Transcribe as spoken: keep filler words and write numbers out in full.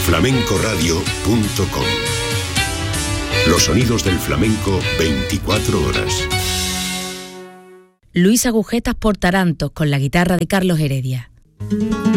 flamencoradio punto com. Los sonidos del flamenco veinticuatro horas. Luis Agujetas por Tarantos con la guitarra de Carlos Heredia.